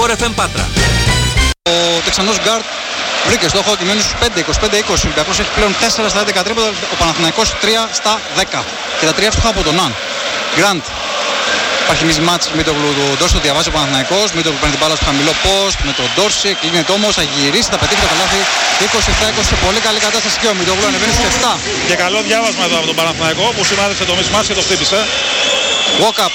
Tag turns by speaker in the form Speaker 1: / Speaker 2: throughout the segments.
Speaker 1: Sport FM Πάτρα.
Speaker 2: Ο Τεξανός Γκάρτ βρήκε στόχο και μένει στους 5, 25-20. Ο Ολυμπιακός έχει πλέον 4 στα 11 τρίποντα, ο Παναθηναϊκός 3 στα 10. Και τα 3 εύστοχα από τον Ναν. Γκραντ. Υπάρχει μάτς με τον Ντόρση, το διαβάζει ο Παναθηναϊκός. Με τον που παίρνει την μπάλα στο χαμηλό post με τον Ντόρση. Κλείνεται όμως, θα γυρίσει, θα πετύχει το καλάθι. 27-20 σε πολύ καλή κατάσταση και ο Μητόγλου ανεβαίνει στους 7.
Speaker 3: Και καλό διάβασμα εδώ από τον Παναθηναϊκό που σημάδεψε το μισμάς και το χτύπησε.
Speaker 2: Walk-up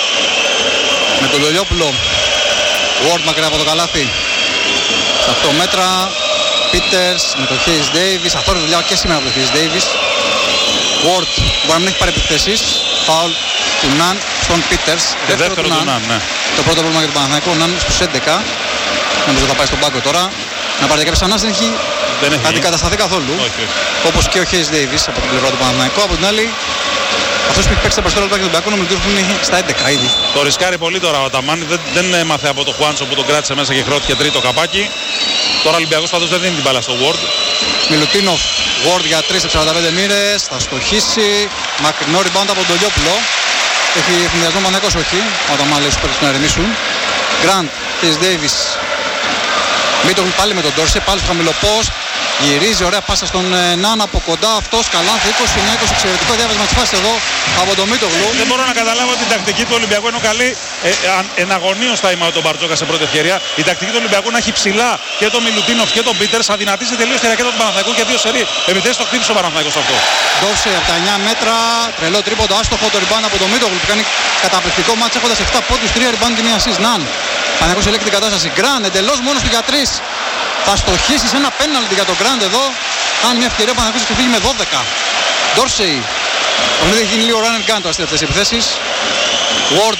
Speaker 2: με τον Λολιόπουλο. Ward μακριά από το καλάθι. Στα 8 μέτρα. Peters με τον Hayes Davis. Αυτό είναι δουλειά και σήμερα από τον Hayes Davis. Ward μπορεί να μην έχει πάρει επιθέσεις. Φάουλ του Ναν στον Peters.
Speaker 3: Δεύτερο του Ναν, ναι.
Speaker 2: Το πρώτο πρόβλημα για τον Παναθηναϊκό. Ο Ναν στους 11. Νομίζω θα πάει στον πάγκο τώρα. Να πάρει κάποιες ανάσεις, δεν έχει αντικατασταθεί καθόλου. Όπως και ο Hayes Davis από την πλευρά του Παναθηναϊκού. Από την άλλη, αυτός που έχει παίξει τα περισσότερα λεπτά και τον Πιακό νομίζω ότι είναι στα 11 ήδη.
Speaker 3: Το ρισκάρει πολύ τώρα ο Αταμάνι. Δεν έμαθε από το Χουάντσο που τον κράτησε μέσα και χρώθηκε τρίτο καπάκι. Τώρα ο Ολυμπιακός πάντως δεν δίνει την μπάλα στο Ward.
Speaker 2: Μιλουτίνοφ, Ward για 3 σε 45 μοίρες. Θα στοχίσει. Μακρινό rebound από τον Λιόπουλο. Έχει εθνιασμό Παναθηναϊκός, όχι. Ο Αταμάνι σου πρέπει να ερεμήσουν. Γκραντ, Hayes Davis. Μίτογλου πάλι με τον Ντόρσε, πάλι στο χαμηλό post. Γυρίζει, ωραία πάσα στον Ναν από κοντά. Αυτός καλάθι 29-20. Εξαιρετικό διάβασμα της φάσης εδώ από τον Μίτογλου.
Speaker 3: Δεν μπορώ να καταλάβω την τακτική του Ολυμπιακού ενώ καλή. Εναγωνίως θα είμαι τον Μπαρτζόκα σε πρώτη ευκαιρία. Η τακτική του Ολυμπιακού να έχει ψηλά και τον Μιλουτίνοφ και τον Πίτερς. Θα δυνατήσει τελείως τη ρακέτα του Παναθηναϊκού και 2 σερί. Επιτέλους το χτύπησε ο Παναθηναϊκός αυτό.
Speaker 2: Ντόρσε από τα 9 μέτρα. Τρελό τρίποντο, άστοχο το rebound από τον Μίτογλου που κάνει καταπληκτικό μάτς έχοντας 7 πόντους, 3 rebound και 1 assist. Ναν. Παναθηναϊκός ελέγχει την κατάσταση. Γκραν εντελώς μόνος του για 3. Θα στοχίσει σε ένα πέναλτι για τον Γκραντ εδώ. Κάνει μια ευκαιρία που θα ακούσει και φύγει με 12. Ντόρσεϊ. Το παιχνίδι έχει γίνει λίγο run and gun τώρα στις επιθέσεις. Ward.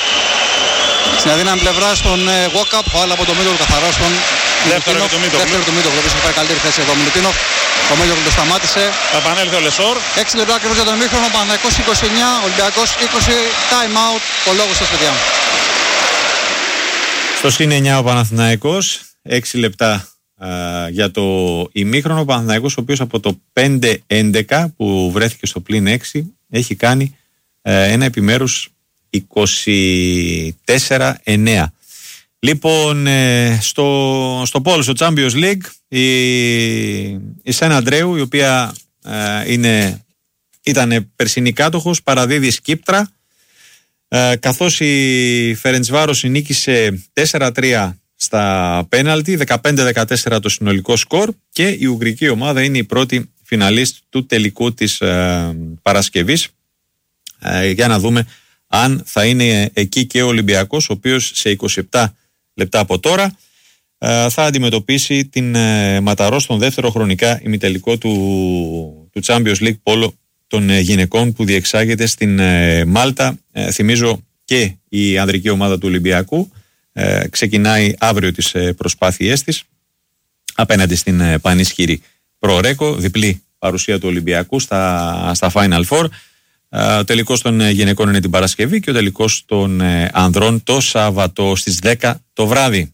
Speaker 2: Στην αδύναμη πλευρά στον Walk-up. Πάλι από τον Μίτογλου καθαρό στον
Speaker 3: δεύτερο του Μίτογλου.
Speaker 2: Δεύτερο του Μίτογλου. Έχει πάρει καλύτερη θέση εδώ ο Μιλουτίνοφ. Ο Μίτογλου το σταμάτησε.
Speaker 3: Θα επανέλθει ο Λεσόρ.
Speaker 2: 6 λεπτά ακριβώς για τον ημίχρονο. Παναθηναϊκός 29. Ολυμπιακός 20. Time out. Ο λόγος σας παιδιά.
Speaker 4: Στο συν 9 ο Παναθηναϊκός. 6 λεπτά για το ημίχρονο. Ο Παναθηναϊκός ο οποίος από το 5-11 που βρέθηκε στο πλήν 6 έχει κάνει ένα επιμέρους 24-9. Λοιπόν, στο πόλο, στο Champions League η Σεν Αντρέου η οποία ήταν περσινή κάτοχος παραδίδει Σκύπτρα καθώς η Φερεντσβάρος νίκησε 4-3 στα πέναλτι, 15-14 το συνολικό σκορ και η ουγγρική ομάδα είναι η πρώτη φιναλίστ του τελικού της Παρασκευής. Για να δούμε αν θα είναι εκεί και ο Ολυμπιακός, ο οποίος σε 27 λεπτά από τώρα θα αντιμετωπίσει την Ματαρό στον δεύτερο χρονικά ημιτελικό του Champions League Polo των γυναικών που διεξάγεται στην Μάλτα. Θυμίζω και η ανδρική ομάδα του Ολυμπιακού ξεκινάει αύριο τις προσπάθειές της απέναντι στην πανίσχυρη Προρέκο, διπλή παρουσία του Ολυμπιακού στα Final Four. Ο τελικός των γυναικών είναι την Παρασκευή και ο τελικός των ανδρών το Σάββατο στις 10 το βράδυ.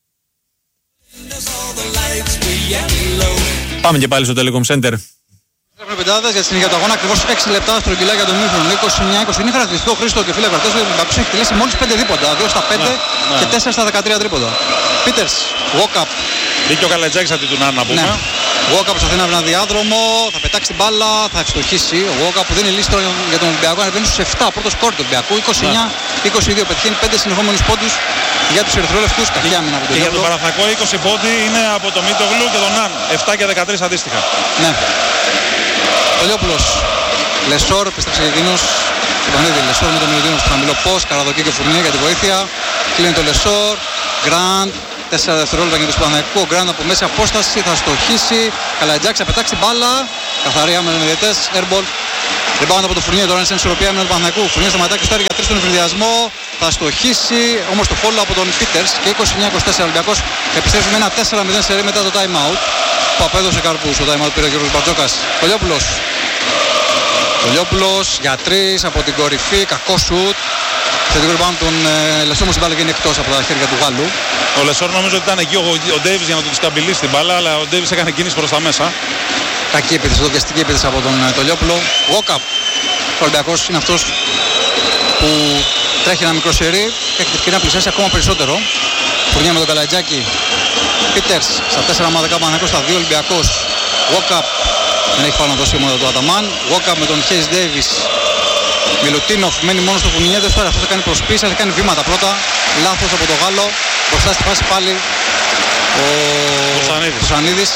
Speaker 4: Πάμε και πάλι στο Telecom Center.
Speaker 2: Έχουμε πεντάδες για τη συνέχεια του αγώνα, ακριβώς 6 λεπτά στρογγυλά για τον ημίχρονο. 29-20. Είναι χαρακτηριστικό Χρήστο και φίλε κρατές. Ο Ολυμπιακός έχει τελέσει μόλις 5 δίποντα. 2 στα 5 και 4 στα 13 τρίποντα. Πίτερς, Walk-up.
Speaker 3: Μπήκε ο Καλατζάκης από την Ναν να πούμε.
Speaker 2: Walk-up προσπαθεί να βρει ένα διάδρομο. Θα πετάξει την μπάλα, θα ευστοχίσει. Ο Walk-up που δίνει λύση για τον Ολυμπιακό ανεβαίνει στους 7. Πρώτο σκορ του Ολυμπιακού. 29-22. Πετυχαίνει 5 συνεχόμενους πόντους για τους ερυθρόλευκους. Κακή άμυνα από τον
Speaker 3: Και για τον Παναθηναϊκό 20 πόντι είναι από το Μίτογλου και τον Ναν. 7 και 13 αντίστοιχα.
Speaker 2: Ναι. Λιόπουλος. Λεσόρ, επίστρεψε και εκείνος. Το παιχνίδι Λεσόρ με τον Μιλουτίνοφ στο χαμηλό post. Καραδοκή και Φουρνιέ για τη βοήθεια. Κλείνει το Λεσόρ. Γκραντ. 4 δευτερόλεπτα για τον Παναθηναϊκό. Γκραντ από μέση απόσταση. Θα στοχίσει. Καλατζάκης θα πετάξει μπάλα. Καθαρή άμυνα με διαιτές. Airball. Rebound από το Φουρνιέ. Τώρα είναι στην ισορροπία με τον Παναθηναϊκό. Φουρνιέ στο ματάκι στάρει για 3 στον εφηδιασμό. Θα στοχίσει. Όμως το φόλο από τον Πίτερς. Και 29-24 Ολυμπιακός επιστρέφει με ένα 4-0 σερί μετά το time out. Που απέδωσε καρπούς. Το time out πήρε ο κ. Μπαρτζόκας. Κολιόπουλος. Κολιόπουλος για 3 από την κορυφή. Κακό σουτ. Θετικό rebound τον Λεσόρ όμως η μπάλα βγαίνει εκτός από τα χέρια του Γάλλου.
Speaker 3: Ο Λεσόρ νομίζω ότι ήταν εκεί ο Ντέιβις για να του σταμπιλίσει την μπάλα, αλλά ο Ντέιβις έκανε κίνηση προς τα μέσα.
Speaker 2: Κακή επίθεση, δοκιαστική επίθεση από τον Τολιόπουλο. Walk-up. Ο Ολυμπιακός είναι αυτός που τρέχει ένα μικρό σερί και έχει την ευκαιρία να πλησιάσει ακόμα περισσότερο. Φουρνιέ με τον Καλατζάκη. Πίτερς στα 4-10 Παναθηναϊκός, στα 2 Ολυμπιακός. Walkup δεν έχει πάνω να δώσει η ομάδα του Αταμάν. Walkup με τον Χέις Ντέιβις. Μιλουτίνοφ μένει μόνο στο Φουρνιέ, δεν φτάρει, αυτό θα κάνει προσπίση, θα κάνει βήματα πρώτα. Λάθος από τον Γάλλο. Μπροστά στη φάση πάλι ο Κουσανίδης.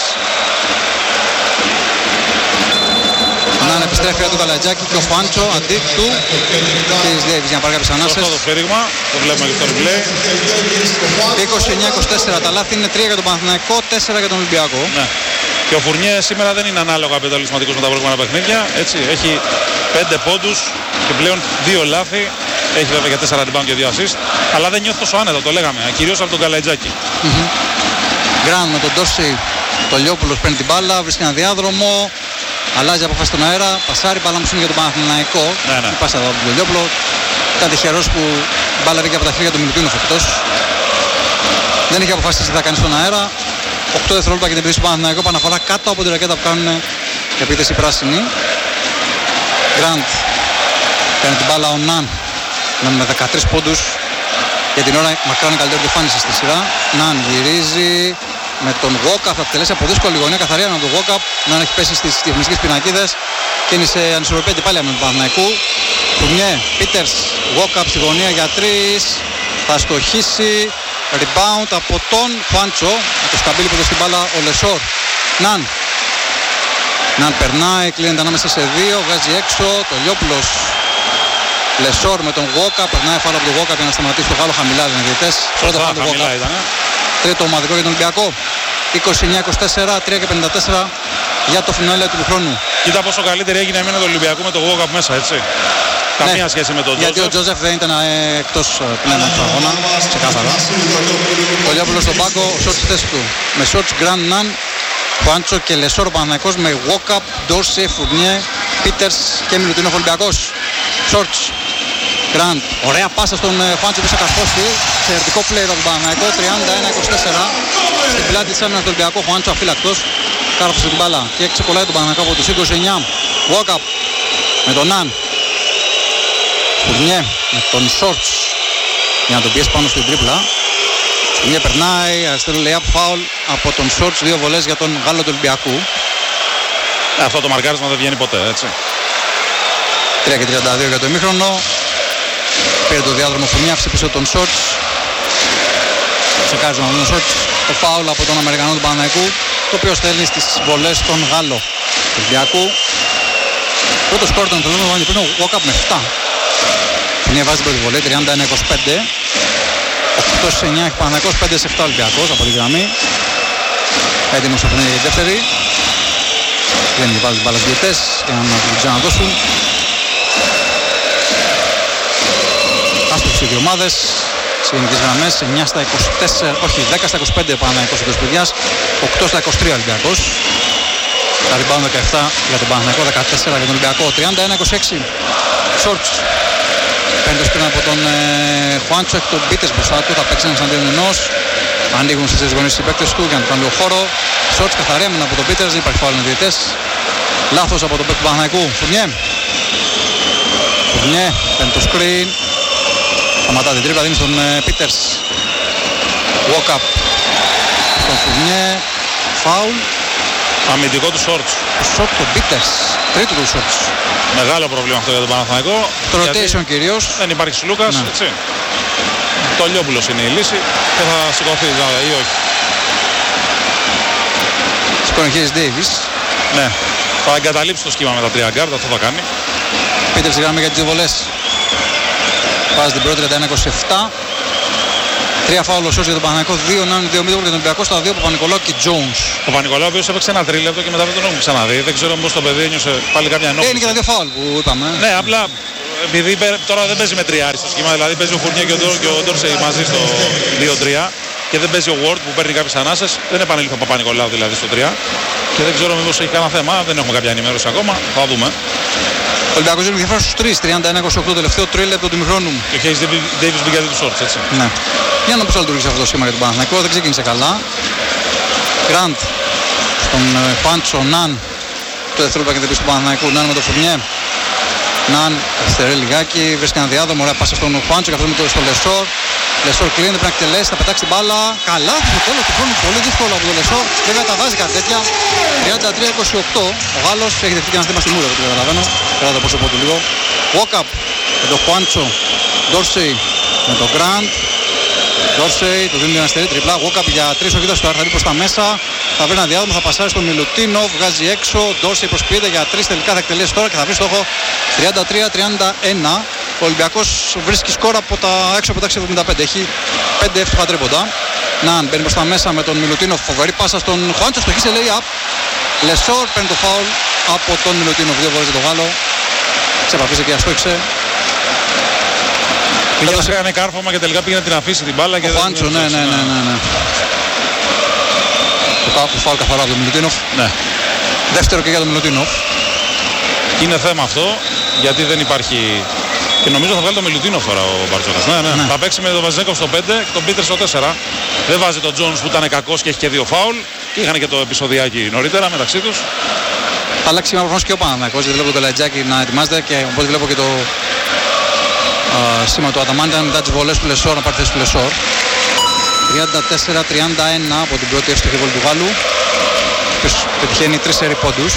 Speaker 2: Να επιστρέφει από τον Καλατζάκη και ο Φάντσο αντί του Χέις Ντέιβις για να πάρει κάποιες ανάσες.
Speaker 3: Σωστό το σφύριγμα, το βλέπουμε και στο replay.
Speaker 2: 29-24, τα λάθη είναι 3 για τον Παναθηναϊκό, 4 για τον Ολυμπιακό.
Speaker 3: Ναι. Και ο Φουρνιέ σήμερα δεν είναι ανάλογα αποτελεσματικός με τα προηγούμενα παιχνίδια. Έτσι, έχει 5 πόντους και πλέον 2 λάθη. Έχει βέβαια για 4 rebound και 2 assist. Αλλά δεν νιώθει τόσο άνετα, το λέγαμε. Κυρίως από τον Καλατζάκη.
Speaker 2: Γκραν με τον Ντόρση, το Λιόπουλος παίρνει την μπάλα, βρίσκει ένα διάδρομο. Αλλάζει απόφαση στον αέρα, πασάρει, μπάλα μου είναι για τον Παναθηναϊκό.
Speaker 3: Ναι.
Speaker 2: Πάσα εδώ από τον Λιόπουλο. Ήταν τυχερός που μπάλα βγήκε από τα χέρια του Μιλουτίνοφ εκτός. Δεν είχε αποφασίσει τι θα κάνει στον αέρα. 8 δευτερόλεπτα και την επίθεση του Παναθηναϊκού, επαναφορά κάτω από την ρακέτα που κάνουν επίθεση πράσινη. Γκραντ παίρνει την μπάλα ο Ναν με 13 πόντους. Για την ώρα μακράν η καλύτερη εμφάνιση στη σειρά. Ναν γυρίζει με τον Walkup, θα εκτελέσει από δύσκολη γωνία, καθαρία με τον Walkup. Ναν έχει πέσει στις διαφημιστικές πινακίδες και είναι σε ανισορροπία αντιπάλεια με τον Παναθηναϊκού. Φουρνιέ, Πίτερς, Walkup στη γωνία για 3. Θα στοχίσει. Rebound από τον Φάντσο. Με το σκαμπίλι που δώσει την μπάλα ο Λεσόρ. Ναν περνάει, κλείνεται ανάμεσα σε 2, βγάζει έξω. Το Λιόπουλος. Λεσόρ με τον Walkup, περνάει φάουλ από τον Walkup για να σταματήσει το Γάλλο χαμηλά. Δεν είναι διαιτητές. Πρώτο φάουλ του Walkup. Τρίτο ομαδικό για τον Ολυμπιακό. 29-24, 3 και 54 για το φινάλε του χρόνου.
Speaker 3: Κοίτα πόσο καλύτερη έγινε η μήνα του Ολυμπιακού με τον Walkup μέσα, έτσι. Καμία σχέση με τον Τζόζεφ.
Speaker 2: Γιατί ο Τζόζεφ δεν ήταν εκτός πνεύμα του αγώνα, ξεκάθαρα. Ο Λιόπουλος στον πάγκο, short στη θέση του. Με shorts, Grand Nan, Φάντσο και Λεσόρ ο Παναθηναϊκός με Walkup, Ντόρσε, Φουρνιέ, Πίτερς και Μιλουτίνοφ Ολυμπιακός. Shorts, Grand, ωραία πάσα στον Φάντσο που σε καρφώσει. Εξαιρετικό play από τον Παναθηναϊκό, 31-24. Στην πλάτη της άμυνας του Ολυμπιακού, Φάντσο αφύλακτος. Κάρφωσε την μπάλα και ξεκολλάει τον Παναθηναϊκό από τους 29. Walkup με τον Nan. Φουρνιέ με τον Σόρτς για να τον πιέσει πάνω στην τρίπλα. Φουρνιέ περνάει, αριστερό lay-up foul από τον Σόρτς, 2 βολές για τον Γάλλο του Ολυμπιακού.
Speaker 3: Αυτό το μαρκάρισμα δεν βγαίνει ποτέ, έτσι.
Speaker 2: 3 και 32 για το ημίχρονο. Πήρε το διάδρομο Φουρνιέ, άφησε πίσω τον Σόρτς. Ξεκάριζε με τον Σόρτς το foul από τον Αμερικανό του Παναθηναϊκού, το οποίο στέλνει στις βολές τον Γάλλο του Ολυμπιακού. Πρώτο σκόρ των τελών πριν ο Walkup με 7. Φουρνιέ βάζει την πρώτη βολή, 31-25. 8-9 έχει Παναθηναϊκός, 5-7 Ολυμπιακός από τη γραμμή. Έτοιμος από την δεύτερη. Δεν βάζει την μπάλα στους διαιτητές για να την ξαναδώσουν. Άστοχες οι δύο ομάδες. Σε γενικές γραμμές 9 στα 24, όχι 10 στα 25 Παναθηναϊκός εκτός παιδιάς, 8 στα 23 Ολυμπιακός. Τα rebound 17 για τον Παναθηναϊκό, 14 για τον Ολυμπιακό. 31-26. Shorts. Παίρνει το σκριν από τον Χουάντσο, έχει τον Πίτερς μπροστά του, θα παίξει ένας αντίον ενός. Ανοίγουν στις τρεις γωνίες οι παίκτες του για να του κάνουν λίγο χώρο. Shorts καθαρή άμυνα από τον Πίτερς, δεν υπάρχει φάουλ με διαιτητές. Λάθος από τον παίκτη του Παναθηναϊκού. Φουρνιέ. Φουρνιέ, παίρνει το σκριν. Σταματά την τρίπλα, δίνει στον Πίτερς. Walkup στον Φουρνιέ. Φάουλ.
Speaker 3: Αμυντικό του Shorts.
Speaker 2: Short τον Πίτερς. Τρίτο του Shorts.
Speaker 3: Μεγάλο πρόβλημα αυτό για τον Παναθηναϊκό.
Speaker 2: Το rotation κυρίως.
Speaker 3: Δεν υπάρχει Σλούκας,
Speaker 2: Ναι.
Speaker 3: έτσι. Το Λιόπουλος είναι η λύση και θα σηκωθεί ή όχι.
Speaker 2: Σηκώνει Χέις Ντέιβις.
Speaker 3: Ναι. Θα εγκαταλείψει το σχήμα με τα 3 guard, αυτό θα κάνει.
Speaker 2: Πίτερς γράμμα για τις βολές. Βάζει την πρώτη 31-27. 3 φάουλ ο Σόρτς για τον Παναθηναϊκό, 2 Ναν, 2 Μίτογλου για τον Ολυμπιακό, στα 2 Παπα-Νικολάου και Jones.
Speaker 3: Ο Παπα-Νικολάου, ο οποίος έπαιξε ένα τρίλεπτο και μετά δεν τον έχουμε ξαναδεί. Δεν ξέρω πώς το παιδί ένιωσε πάλι κάποια ενόχληση.
Speaker 2: Είναι και τα 2 φάουλ που είπαμε.
Speaker 3: Ναι, απλά επειδή τώρα δεν παίζει με τριάρι στο σχήμα, δηλαδή παίζει ο Φουρνιέ και ο Ντόρσεϊ μαζί στο 2-3 και δεν παίζει ο Ward που παίρνει κάποιες ανάσες. Δεν επανήλθε ο Παπα-Νικολάου δηλαδή στο 3 και δεν ξέρω μήπως έχει κανένα θέμα. Δεν έχουμε κάποια ενημέρωση ακόμα. Θα δούμε.
Speaker 2: Ο Ολυμπιακός είναι διαφορά στους 3, 31-28 τελευταίο τρίλεπτο του ημιχρόνου.
Speaker 3: Και ο Χέις Ντέιβις μπήκε του Shorts, έτσι.
Speaker 2: Ναι. Για να πώς θα λειτουργήσει αυτό το σχήμα για τον Παναθηναϊκό, δεν ξεκίνησε καλά. Γκραντ στον Φάντσο, Ναν. Το δευτερόλεπτο και την πίσω του Παναθηναϊκού, Ναν με το Φουρνιέ. Ναν, αριστερή λιγάκι, βρίσκει ένα διάδρομο, ωραία πάσα στον Φάντσο, καθώς με το στο Λεσόρ. Λεσόρ κλείνει, πρέπει να εκτελέσει, θα πετάξει την μπάλα. Καλά, στο τέλος του χρόνου πολύ δύσκολο από τον Λεσόρ. Βέβαια τα βάζει κάτι τέτοια. 33-28. Ο Γάλλος έχει δεχτεί και ένα θέμα στη μούρα, το καταλαβαίνω. Κράτα το πρόσωπό του λίγο. Walkup με τον Χουάντσο. Ντόρσεϊ με τον Γκραντ. Ντόρσεϊ, του δίνει ένα στερή τριπλά. Walkup για 3 οχίδα στο θα μπει προς τα μέσα. Θα βρει ένα διάδρομο, θα πασάρει στον Μιλουτίνο. Βγάζει έξω. Ντόρσεϊ προσποιείται για 3 τελικά. Θα εκτελέσει τώρα και θα βρει στόχο 33-31. Ο Ολυμπιακός βρίσκει σκορ από τα έξω από τα 75. Έχει 5 εύστοχα τρίποντα. Ναν μπαίνει προς τα μέσα με τον Μιλουτίνο. Φοβερή πάσα στον Χουάντσο. Στο χείσε λέει up. Λεσόρ παίρνει το φάουλ από τον Μιλουτίνο. 2 βολές για τον Γάλλο. Ξεπαπίσε και αστόχισε.
Speaker 3: Πήγε να κάνει κάρφωμα και τελικά πήγε να την αφήσει την μπάλα.
Speaker 2: Ο Χουάντσο, ναι. Το φάουλ καθαρά από τον Μιλουτίνοφ.
Speaker 3: Ναι.
Speaker 2: Δεύτερο και για τον Μιλουτίνοφ.
Speaker 3: Είναι θέμα αυτό γιατί δεν υπάρχει. Και νομίζω θα βγάλει τον Μιλουτίνοφ τώρα ο Μπαρτζόκας. Ναι. Θα παίξει με τον Βαζνέκοφ στο 5 και τον Πίτερ στο 4. Δεν βάζει τον Τζόνς που ήταν κακός και έχει και 2 φάουλ. Και είχαν και το επεισοδιάκι νωρίτερα μεταξύ τους.
Speaker 2: Θα αλλάξει σήμερα προφανώς και ο Παναθηναϊκός. Γιατί βλέπω το Καλατζάκη να ετοιμάζεται και οπότε βλέπω και το σήμα του Αταμάντα μετά τις βολές του Λεσόρ να πάρει θέση του Λεσόρ. 34-31 από την πρώτη εύστοχη βολή του Γάλλου. Ποιος πετυχαίνει 3 σερί πόντους.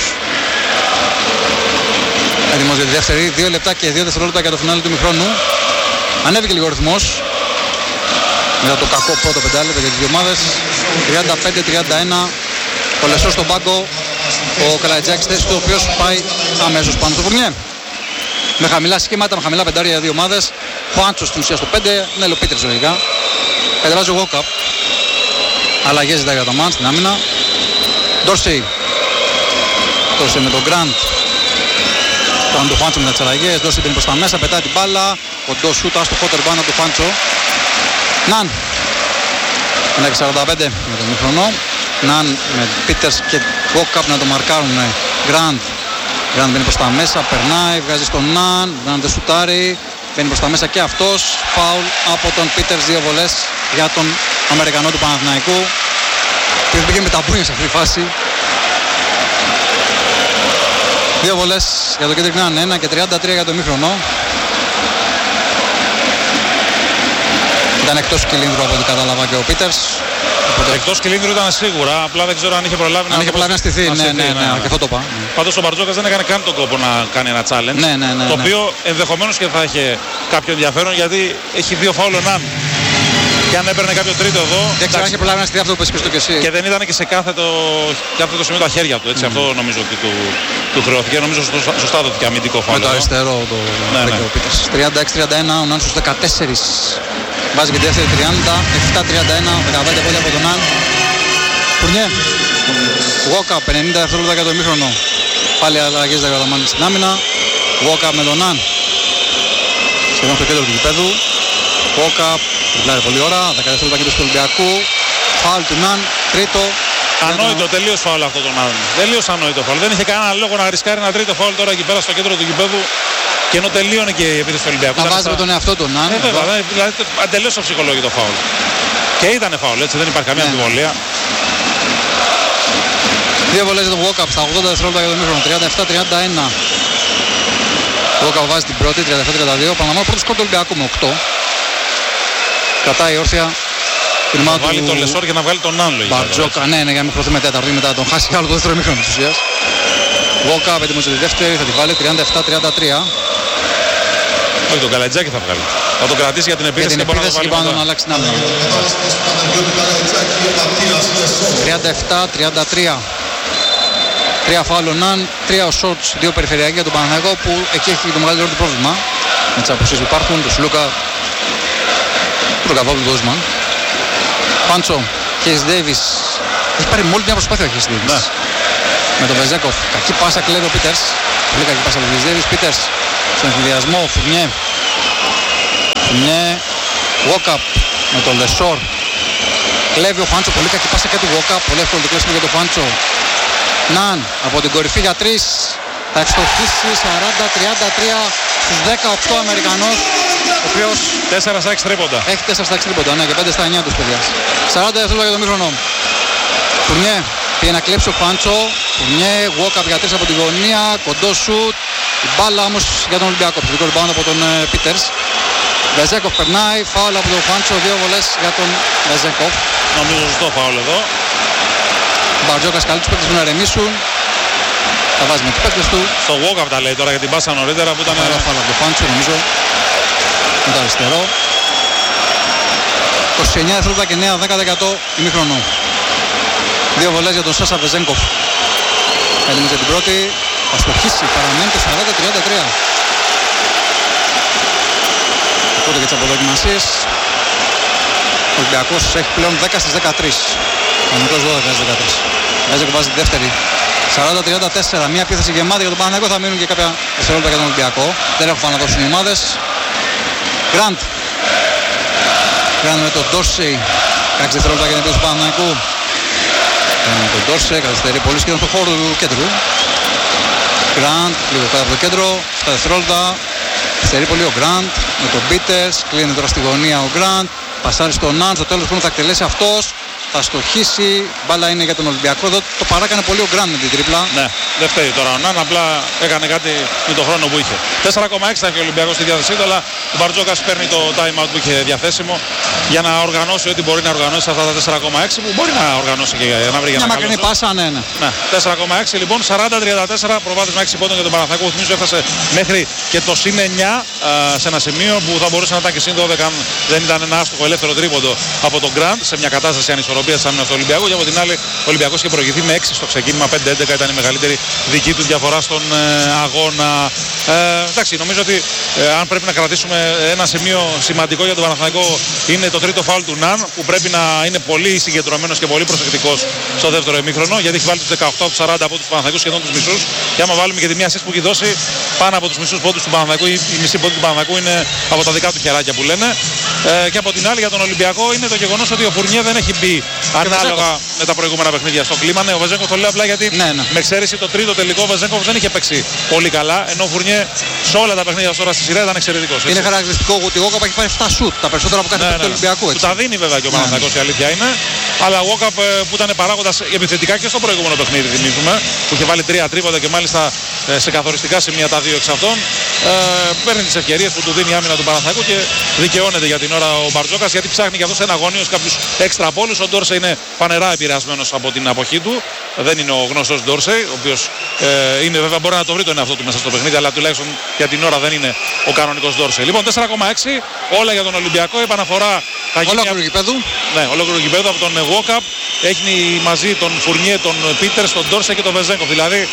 Speaker 2: Έτοιμος για τη δεύτερη. 2 λεπτά και 2 δευτερόλεπτα για το φινάλε του ημιχρόνου. Ανέβηκε λίγο ο ρυθμός. Μετά το κακό πρώτο πεντάλεπτο για τις δύο ομάδες. 35-31. Ο Λεσόρ στον πάγκο. Ο Καλατζάκης θέση του, ο οποίος πάει αμέσως πάνω στο Φουρνιέ. Με χαμηλά σχήματα, με χαμηλά πεντάρια για δύο ομάδες. Χουάντσο στην ουσία στο 5. Νέλο Πίτερς λογικά. Κατεβάζει ο Walkup. Αλλαγές ζητάει για το Μαν στην άμυνα. Ντόρσεϊ. Ντόρσεϊ με τον Γκραντ. Τώρα το Χουάντσο με τις αλλαγές. Ντόρσεϊ μπαίνει προς τα μέσα, πετάει την μπάλα. Κοντό σούτ, στο χότερ μπάνα του Χουάντσο. Ναν. 1:45 με τον μηχρονό. Ναν με Πίτερς και Walkup να το μαρκάρουν. Γκραντ. Γκραντ μπαίνει προς τα μέσα, περνάει, βγάζει στον Ναν. Γκραντ δεν σουτάρει. Μπαίνει προς τα μέσα και αυτός. Φάουλ από τον Πίτερς, 2 βολές για τον Αμερικανό του Παναθηναϊκού. Και πήγε με τα μπούνια σε αυτή τη φάση. 2 βολές για τον Κέντρικ Ναν, 1 και 33 για το ημίχρονο. Ήταν εκτός κυλίνδρου από ό,τι κατάλαβα και ο Πίτερς.
Speaker 3: Εκτός κυλίνδρου ήταν σίγουρα, απλά δεν ξέρω αν είχε προλάβει
Speaker 2: να στηθεί. Ναι, και αυτό το είπα.
Speaker 3: Πάντως ο Μπαρτζόκας δεν έκανε καν τον κόπο να κάνει ένα challenge.
Speaker 2: Ναι.
Speaker 3: Το οποίο ενδεχομένως και θα είχε κάποιο ενδιαφέρον γιατί έχει 2 φάουλ ο Ναν. Και αν έπαιρνε κάποιο τρίτο εδώ.
Speaker 2: Δεν ξέρω αν είχε προλάβει να στηθεί αυτό που είπες και εσύ.
Speaker 3: Και δεν ήταν και σε κάθε το σημείο τα χέρια του. Έτσι. Αυτό νομίζω ότι του χρεώθηκε. Νομίζω σωστά δόθηκε αμυντικό φάουλ.
Speaker 2: Με το αριστερό το Πίτερς. 36-31, ο Ναν στους 14. Βάζει και τη δεύτερη 37-31, 15 πόδια από τον Ναν. Φουρνιέ. Walkup, 50 δευτερόλεπτα για το ημίχρονο. Πάλι αλλαγές για το Μάνι στην άμυνα. Walkup με τον Ναν. Σχεδόν στο κέντρο του γηπέδου. Walkup, τριπλάρει πολύ ώρα. 10 δευτερόλεπτα και του Ολυμπιακού. Φάουλ του Ναν, τρίτο.
Speaker 3: Ανόητο, τελείως φάουλ αυτό τον Ναν. Τελείως ανόητο φάουλ. Δεν είχε κανένα λόγο να ρισκάρει ένα τρίτο φάουλ τώρα εκεί πέρα στο κέντρο του γηπέδου. Και ενώ τελείωνε και η επίθεση του Ολυμπιακού.
Speaker 2: Να βάζει με τον εαυτό του Ναν.
Speaker 3: Δηλαδή τελείως ψυχολόγητο φάουλ. Και ήταν φάουλ, έτσι, δεν υπάρχει καμία αμφιβολία.
Speaker 2: 2 βολές για τον Walkup στα 80 δευτερόλεπτα για τον ημίχρονο. 37-31. Ο Walkup βάζει την πρώτη, 37-32. Παναμά πρώτο σκορ του Ολυμπιακού με 8. Κρατάει όρθια.
Speaker 3: Να βάλει τον Λεσόρ και να βγάλει τον Ναν λογικά.
Speaker 2: Μπαρτζόκα, ναι, για να μην προωθεί με τέταρτο ή μετά τον χάσει άλλο το δεύτερο ημίχρονο της ουσίας. Walkup έτοιμος για τη δεύτερη, θα τη βάλει 37-33.
Speaker 3: Όχι, τον Καλατζάκη θα βγάλει. Θα τον κρατήσει για την επίθεση
Speaker 2: και μπορεί να τον αλλάξει την άμυνα. 37-33. 3 φάουλ ο Ναν, 3 ο Σόρτς, 2 περιφερειακοί για τον Παναθηναϊκό που εκεί έχει το μεγαλύτερο του πρόβλημα. Με τις αποσίες που υπάρχουν, τον Σλούκα, τον Καβάβλου, τον Όσμαν. Πάντσο, Χέις Ντέιβις. Έχει πάρει μόλις μια προσπάθεια ο Χέις Ντέιβις. Με τον Βεζέκοφ. Κακή πάσα κλέβει ο Πίτερς. Πολύ κακή πάσα από τον Χέις Ντέιβις. Πίτερς στον εφηδιασμό. Φουρνιέ. Walkup με τον Λεσόρ. Κλέβει ο Χουάντσο. Πολύ κακή πάσα και του Walkup. Πολύ εύκολο το κλείσιμο για τον Χουάντσο. Ναν από την κορυφή για 3. Θα ευστοχίσει 40-33 στους 18 Αμερικανός. Ο οποίος
Speaker 3: 4 στα 6 τρίποντα.
Speaker 2: Έχει 4 στα 6 τρίποντα, ναι, και 5 στα 9 τους παιδιά. 40 δευτερόλεπτα για το μήχρονο. Φουρνιέ πήγε να κλέψει ο Χουάντσο. Φουρνιέ, Walkup για 3 από τη γωνία. Κοντό σουτ. Η μπάλα όμως για τον Ολυμπιακό. Ψηφικό rebound από τον Πίτερς. Βεζέγκοφ περνάει, φάουλ από τον Χουάντσο, 2 βολές για τον Βεζέγκοφ.
Speaker 3: Νομίζω σωστό φάουλ εδώ.
Speaker 2: Ο Μπαρτζόκας καλεί τους παίκτες του να ρεμίσουν. Θα βάζει με τους παίκτες του.
Speaker 3: Στο walk-up τα λέει τώρα για την πάσα νωρίτερα που ήταν.
Speaker 2: Φάουλ από τον Χουάντσο νομίζω. Με το αριστερό. 29 δευτερόλεπτα και 9-10% ημίχρονο. 2 βολές για τον Σάσα Βεζέγκοφ. Έτοιμος για την πρώτη. Θα στοχίσει, παραμένει το 40-33. Πρώτο για τις αποδοκιμασίες. Ο Ολυμπιακός έχει πλέον 10 στις 13. Ο μικρός 12 στις 13. Βεζέγκοφ βάζει τη δεύτερη. 40-34. Μια επίθεση γεμάτη για τον Παναθηναϊκό. Θα μείνουν και κάποια δευτερόλεπτα για τον Ολυμπιακό. Δεν έχουν να δώσουν οι ομάδες. Γκραντ. Γκραντ με τον Ντόρσεϊ. 6 δευτερόλεπτα για την επίθεση του Παναθηναϊκού. Με τον Ντόρσεϊ καθυστερεί πολύ σχεδόν στο χώρο του κέντρου. Γκραντ λίγο κάτω από το κέντρο. 7 δευτερόλεπτα. Καθυστερεί πολύ ο Γκραντ με τον Πίτερς. Κλείνει τώρα στη γωνία ο Γκραντ. Πασάρει στον Ναν. Στο τέλος του χρόνου θα εκτελέσει αυτός. Θα στοχίσει. Μπάλα είναι για τον Ολυμπιακό. Εδώ το παράκανε πολύ ο Γκραντ με την τρίπλα.
Speaker 3: Ναι, δεν φταίει τώρα ο Ναν. Απλά έκανε κάτι με τον χρόνο που είχε. 4,6 θα έχει ο Ολυμπιακός στη διάθεσή του. Αλλά ο Μπαρτζόκας παίρνει το time out που είχε διαθέσιμο για να οργανώσει ό,τι μπορεί να οργανώσει αυτά τα 4,6 που μπορεί να οργανώσει και για να βρει για
Speaker 2: Μια
Speaker 3: να
Speaker 2: μακρινή πάσα, ναι.
Speaker 3: 4,6 λοιπόν, 40-34, προβάδισμα 6 πόντων για τον Παναθηναϊκό. Θυμίζω έφτασε μέχρι και το συν 9 σε ένα σημείο που θα μπορούσε να ήταν και συν 12 αν δεν ήταν ένα άστοχο ελεύθερο τρίποντο από τον Γκραντ σε μια κατάσταση ανισορροπίας άμυνας του Ολυμπιακού. Και από την άλλη, ο Ολυμπιακός είχε προηγηθεί με 6 στο ξεκίνημα, 5-11 ήταν η μεγαλύτερη δική του διαφορά στον αγώνα. Εντάξει, νομίζω ότι αν πρέπει να κρατήσουμε ένα σημείο σημαντικό για τον Παναθηναϊκό είναι το τρίτο φάουλ του Ναν που πρέπει να είναι πολύ συγκεντρωμένος και πολύ προσεκτικός στο δεύτερο ημίχρονο γιατί έχει βάλει τους 18 από τους 40 από τους Παναθηναϊκούς σχεδόν τους μισούς και άμα βάλουμε και τη μία assist που έχει δώσει πάνω από τους μισούς πόντους του Παναθηναϊκού ή η μισή πόντου του Παναθηναϊκού είναι από τα δικά του χεράκια που λένε και από την άλλη για τον Ολυμπιακό είναι το γεγονός ότι ο Φουρνιέ δεν έχει μπει ανάλογα με τα προηγούμενα παιχνίδια στο κλίμα. Ναι, ο Βεζέγκοφ το λέω απλά γιατί με εξαίρεση το τρίτο τελικό ο Βεζέγκοφ δεν είχε παίξει πολύ καλά ενώ ο Φουρνιέ σε όλα τα παιχνίδια τώρα στη σειρά ήταν εξαιρετικός.
Speaker 2: Είναι χαρακτηριστικό ότι ο Walkup έχει πάρει 7 σουτ, τα περισσότερα από κάθε του Ολυμπιακού.
Speaker 3: Του τα δίνει βέβαια και ο Παναθηναϊκός η αλήθεια είναι. Αλλά ο Walkup που ήταν παράγοντας επιθετικά και στο προηγούμενο παιχνίδι, θυμίζουμε, που είχε βάλει 3 τρίποντα και μάλιστα σε καθοριστικά σημεία τα 2 εξ αυτών, παίρνει τις ευκαιρίες που του δίνει η άμυνα του Παναθηναϊκού και δικαιώνεται για την ώρα ο Μπαρτζόκας γιατί ψάχνει και αυτός εναγωνίως κάποιους έξτρα πόλους. Ο Ντόρσεϊ είναι φανερά επηρεασμένος από την αποχή του. Δεν είναι ο γνωστός Ντόρσεϊ, ο οποίος είναι βέβαια μπορεί να το βρει τον εαυτό του μέσα στο παιχνίδι, αλλά τουλάχιστον για την ώρα δεν είναι ο κανονικός Ντόρσεϊ. Λοιπόν, 4,6 όλα για τον Ολυμπιακό. Επαναφορά θα γίνει.
Speaker 2: Ολόκληρο γηπέδου.
Speaker 3: Ναι, ολόκληρο γηπέδου από τον Walkup. Έχει μαζί τον Φουρνιέ, τον Πίτερς, τον Ντόρσεϊ και τον Βεζέγκοφ. Δηλαδή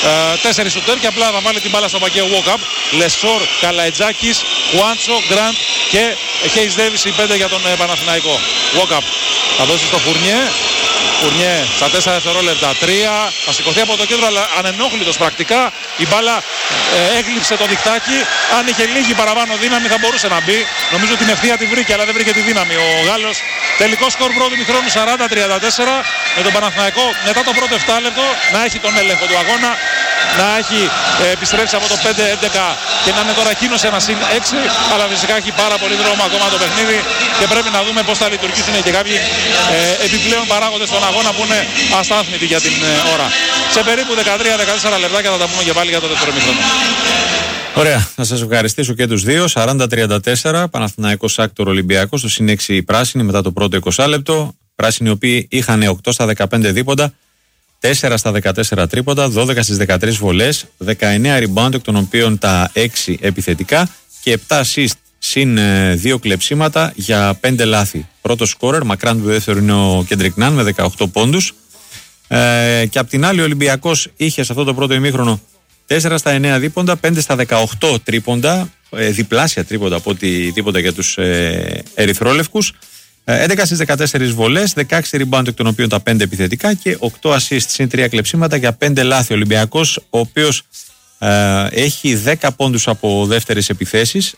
Speaker 3: 4 σουτέρ και απλά θα βάλει την μπάλα στο πακέ ο Walkup. Λεσόρ, Καλαϊτζάκης, Χουάντσο, Γκραντ και Χέις Ντέβις οι 5 για τον Παναθηναϊκό. Walkup θα δώσει στο Φουρνιέ. Φουρνιέ στα 4 δευτερόλεπτα 3. Θα σηκωθεί από το κέντρο αλλά ανενόχλητος πρακτικά. Η μπάλα έγλειψε το δικτάκι. Αν είχε λίγη παραπάνω δύναμη θα μπορούσε να μπει. Νομίζω την ευθεία τη βρήκε αλλά δεν βρήκε τη δύναμη ο Γάλλος. Τελικό σκορ πρώτου μηχρόνου 40-34 με τον Παναθηναϊκό μετά το πρώτο 7 λεπτό να έχει τον έλεγχο του αγώνα. Να έχει επιστρέψει από το 5-11 και να είναι τώρα εκείνος ένα συν 6. Αλλά φυσικά έχει πάρα πολύ δρόμο ακόμα το παιχνίδι και πρέπει να δούμε πώς θα λειτουργήσουν και κάποιοι επιπλέον παράγοντες στον αγώνα που είναι αστάθμητοι για την ώρα. Σε περίπου 13-14 λεπτάκια θα τα πούμε και πάλι για το δεύτερο μήχρονο.
Speaker 4: Ωραία, να σας ευχαριστήσω και τους δύο. 40-34, Παναθηναϊκός Άκτορ Ολυμπιακός, στο συν 6 οι πράσινοι μετά το πρώτο 20 λεπτό. Πράσινοι οι οποίοι είχαν 8 στα 15 δίποντα, 4 στα 14 τρίποντα, 12 στις 13 βολές, 19 rebound, εκ των οποίων τα 6 επιθετικά και 7 assist συν 2 κλεψίματα για 5 λάθη. Πρώτο σκόρερ, μακράν του δεύτερου είναι ο Κέντρικ Ναν με 18 πόντους. Και απ' την άλλη ο Ολυμπιακός είχε σε αυτό το πρώτο ημίχρονο 4 στα 9 δίποντα, 5 στα 18 τρίποντα, διπλάσια τρίποντα από οτιδήποτε για τους ερυθρόλευκους. 11 στις 14 βολές, 16 rebound εκ των οποίων τα 5 επιθετικά και 8 assist συν 3 κλεψίματα για 5 λάθη. Ο Ολυμπιακός, ο οποίος έχει 10 πόντους από δεύτερες επιθέσεις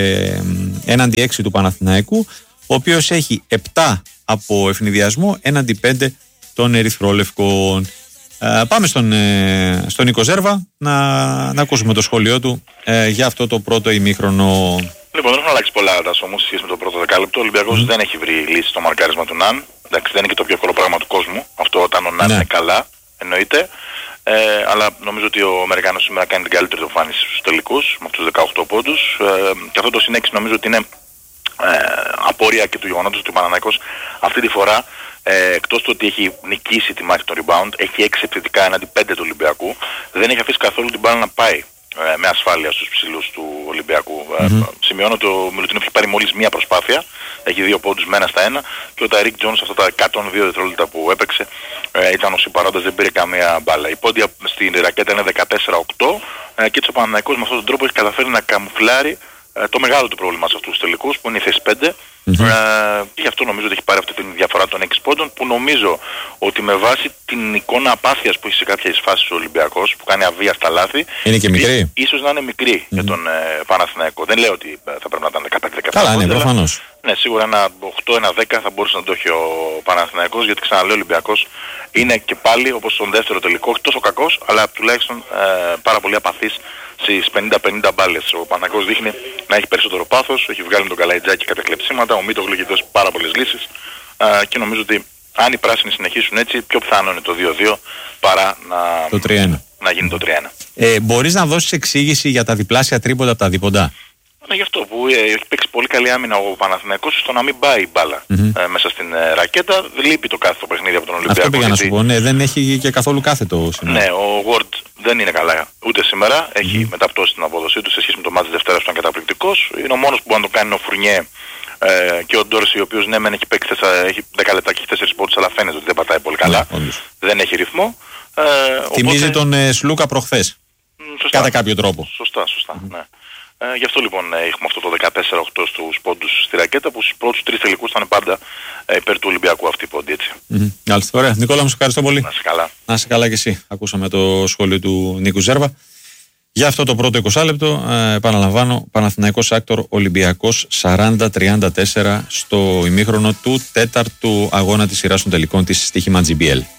Speaker 4: έναντι 6 του Παναθηναϊκού, ο οποίος έχει 7 από ευνηδιασμό έναντι 5 των ερυθρόλευκων. Πάμε στον Νίκο Ζέρβα να ακούσουμε το σχόλιο του για αυτό το πρώτο ημίχρονο.
Speaker 1: Λοιπόν, δεν έχουν αλλάξει πολλά τα όμως σχέση με το πρώτο δεκάλεπτο. Ο Ολυμπιακός δεν έχει βρει λύση στο μαρκάρισμα του Ναν. Εντάξει, δεν είναι και το πιο εύκολο πράγμα του κόσμου. Αυτό όταν ο Ναν είναι καλά, εννοείται. Αλλά νομίζω ότι ο Αμερικάνος σήμερα κάνει την καλύτερη εμφάνιση στους τελικούς με αυτούς τους 18 πόντους. Και αυτό το συν 6 νομίζω ότι είναι απόρρια και του γεγονότος ότι ο Παναθηναϊκός αυτή τη φορά εκτός του ότι έχει νικήσει τη μάχη των rebound, έχει 6 επιθετικά έναντι 5 του Ολυμπιακού, δεν έχει αφήσει καθόλου την μπάλα να πάει με ασφάλεια στους ψηλούς του Ολυμπιακού. Σημειώνω ότι ο Μιλουτίνοφ έχει πάρει μόλις μία προσπάθεια, έχει 2 πόντους με 1 στα 1 και ο Ταϊρίκ Τζόνς αυτά τα 102 δευτερόλεπτα που έπαιξε ήταν ο συμπαρόντας, δεν πήρε καμία μπάλα. Η πόντια στην ρακέτα είναι 14-8 και έτσι ο Παναθηναϊκός με αυτόν τον τρόπο έχει καταφέρει να καμουφλάρει το μεγάλο του πρόβλημα σε αυτούς τους τελικούς που είναι η θέση 5 και γι' αυτό νομίζω ότι έχει πάρει αυτή τη διαφορά των 6 πόντων που νομίζω ότι με βάση την εικόνα απάθειας που έχει σε κάποιες φάσεις ο Ολυμπιακός που κάνει αβίαστα λάθη
Speaker 4: είναι και μικρή.
Speaker 1: Ίσως να είναι μικρή για τον Παναθηναϊκό. Δεν λέω ότι θα πρέπει να ήταν 15-17.
Speaker 4: Καλά, ναι, προφανώς.
Speaker 1: Ναι, σίγουρα ένα 8-1-10 θα μπορούσε να το έχει ο Παναθηναϊκός γιατί ξαναλέω ο Ολυμπιακός είναι και πάλι όπως στον δεύτερο τελικό, όχι τόσο κακός αλλά τουλάχιστον πάρα πολύ απαθής στις 50-50 μπάλες. Ο Παναθηναϊκός δείχνει να έχει περισσότερο πάθος, έχει βγάλει με τον Καλαϊτζάκη κάποια κλεψίματα, ο Μίτογλου έχει δώσει πάρα πολλές λύσεις και νομίζω ότι αν οι πράσινοι συνεχίσουν έτσι, πιο πιθανό είναι το 2-2 παρά να γίνει το 3-1.
Speaker 4: Μπορείς να δώσεις εξήγηση για τα διπλάσια τρίποντα από τα δίποντα?
Speaker 1: Ναι, γι' αυτό που έχει παίξει πολύ καλή άμυνα ο Παναθηναϊκός στο να μην πάει η μπάλα μέσα στην ρακέτα. Λείπει το κάθετο παιχνίδι από τον Ολυμπιακό.
Speaker 4: Αυτό πήγα να σου πω, ναι, δεν έχει και καθόλου κάθετο σήμερα.
Speaker 1: Ναι, ο Ward δεν είναι καλά ούτε σήμερα. Έχει μεταπτώσει την απόδοσή του σε σχέση με το μάτς της Δευτέρας που ήταν καταπληκτικός. Είναι ο μόνος που μπορεί να το κάνει ο Φουρνιέ και ο Ντόρση, ο οποίος ναι, έχει παίξει έχει 10 λεπτά και έχει 4 πόντους, αλλά φαίνεται ότι δεν πατάει πολύ καλά. Δεν έχει ρυθμό.
Speaker 4: Θυμίζει τον Σλούκα προχθές. Κατά κάποιο τρόπο.
Speaker 1: Σωστά, ναι. Γι' αυτό λοιπόν έχουμε αυτό το 14-8 στους πόντους στη ρακέτα που στους πρώτους 3 τελικούς ήταν πάντα υπέρ του Ολυμπιακού αυτή η πόντη, έτσι.
Speaker 4: Μάλιστα, ωραία. Νικόλα, μου σε ευχαριστώ πολύ.
Speaker 1: Να είσαι καλά.
Speaker 4: Να είσαι καλά και εσύ. Ακούσαμε το σχόλιο του Νίκου Ζέρβα. Για αυτό το πρώτο 20 λεπτό, επαναλαμβάνω, Παναθηναϊκός Άκτορ Ολυμπιακός 40-34 στο ημίχρονο του τέταρτου αγώνα της σειράς των τελικών της στοίχημα GBL.